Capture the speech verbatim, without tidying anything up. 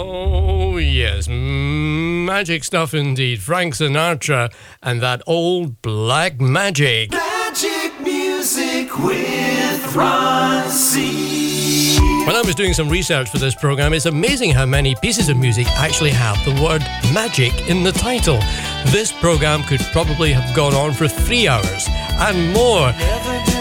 Oh, yes. Magic stuff indeed. Frank Sinatra and that old black magic. Magic music with Ron C. When I was doing some research for this program, it's amazing how many pieces of music actually have the word magic in the title. This program could probably have gone on for three hours and more.